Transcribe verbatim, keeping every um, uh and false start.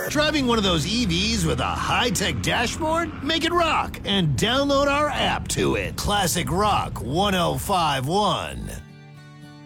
car? Driving one of those E Vs with a high-tech dashboard? Make it rock and download our app to it. Classic Rock one oh five one.